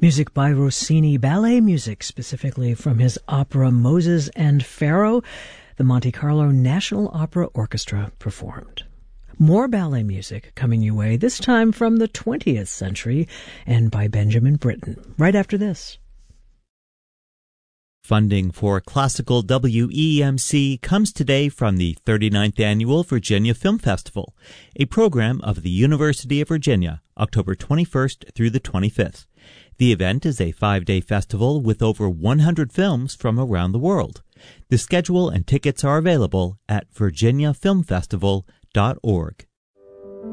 Music by Rossini, ballet music specifically from his opera Moses and Pharaoh. The Monte Carlo National Opera Orchestra performed. More ballet music coming your way, this time from the 20th century and by Benjamin Britten, right after this. Funding for Classical WEMC comes today from the 39th Annual Virginia Film Festival, a program of the University of Virginia, October 21st through the 25th. The event is a 5-day festival with over 100 films from around the world. The schedule and tickets are available at virginiafilmfestival.org.